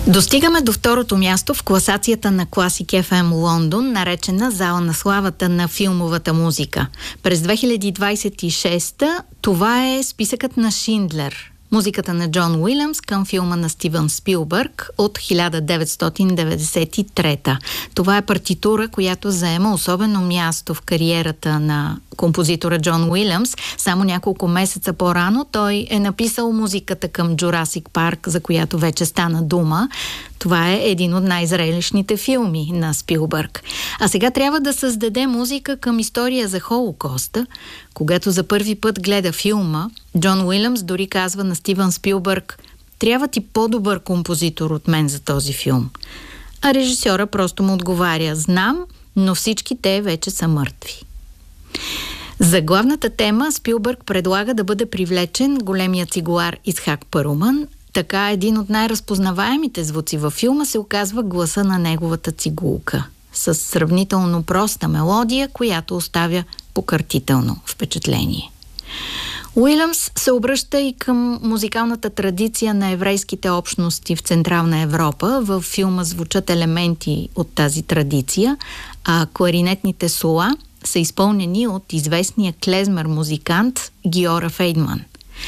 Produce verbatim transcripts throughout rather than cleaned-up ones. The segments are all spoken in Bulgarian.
Достигаме до второто място в класацията на Classic еф ем Лондон, наречена Зала на славата на филмовата музика. През две хиляди двадесет и шеста това е списъкът на Шиндлер. Музиката на Джон Уилямс към филма на Стивън Спилбърг от хиляда деветстотин деветдесет и трета. Това е партитура, която заема особено място в кариерата на композитора Джон Уилямс. Само няколко месеца по-рано той е написал музиката към Джурасик Парк, за която вече стана дума. Това е един от най-зрелищните филми на Спилбърг. А сега трябва да създаде музика към история за Холокоста. Когато за първи път гледа филма, Джон Уилямс дори казва на Стивън Спилбърг: "Трябва ти по-добър композитор от мен за този филм." А режисьора просто му отговаря: "Знам, но всички те вече са мъртви." За главната тема Спилбърг предлага да бъде привлечен големият цигулар Ицхак Пърлман. Така един от най-разпознаваемите звуци във филма се оказва гласа на неговата цигулка, с сравнително проста мелодия, която оставя покъртително впечатление. Уилямс се обръща и към музикалната традиция на еврейските общности в Централна Европа. Във филма звучат елементи от тази традиция, а кларинетните сола са изпълнени от известния клезмер-музикант Геора Фейдман.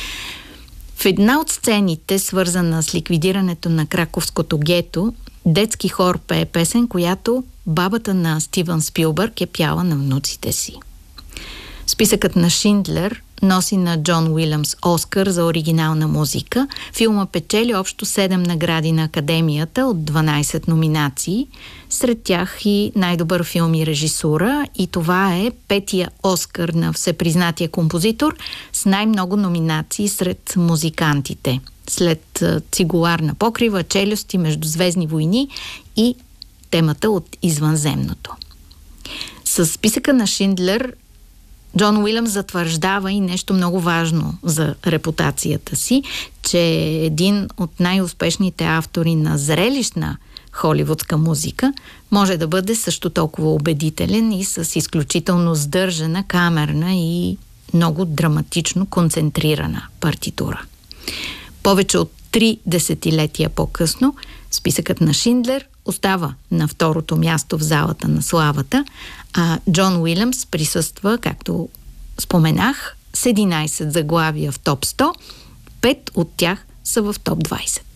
В една от сцените, свързана с ликвидирането на краковското гето, детски хор пее песен, която бабата на Стивън Спилбърг е пяла на внуците си. Списъкът на Шиндлер носи на Джон Уилямс Оскар за оригинална музика. Филма печели общо седем награди на Академията от дванадесет номинации. Сред тях и най-добър филм и режисура, и това е петия Оскар на всепризнатия композитор с най-много номинации сред музикантите. След "Цигуларна покрива", "Челюсти", "Междузвездни войни" и темата от "Извънземното". С списъка на Шиндлер Джон Уилямс затвърждава и нещо много важно за репутацията си, че е един от най-успешните автори на зрелищна холивудска музика, може да бъде също толкова убедителен и с изключително сдържана, камерна и много драматично концентрирана партитура. Повече от три десетилетия по-късно списъкът на Шиндлер остава на второто място в Залата на славата, а Джон Уилямс присъства, както споменах, с единадесет заглавия в топ сто, пет от тях са в топ двадесет.